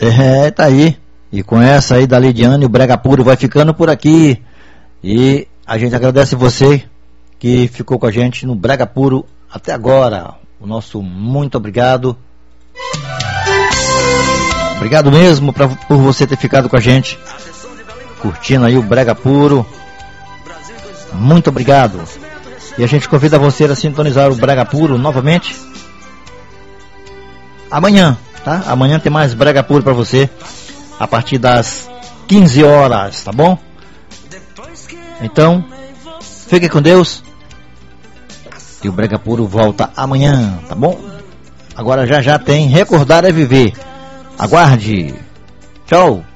Tá aí. E com essa aí da Lidiane, o Brega Puro vai ficando por aqui. E a gente agradece você que ficou com a gente no Brega Puro até agora. O nosso muito obrigado. Obrigado mesmo por você ter ficado com a gente, curtindo aí o Brega Puro. Muito obrigado. E a gente convida você a sintonizar o Brega Puro novamente amanhã, tá? Amanhã tem mais Brega Puro pra você a partir das 15 horas, tá bom? Então, fique com Deus. E o Brega Puro volta amanhã, tá bom? Agora já tem Recordar é Viver. Aguarde. Tchau.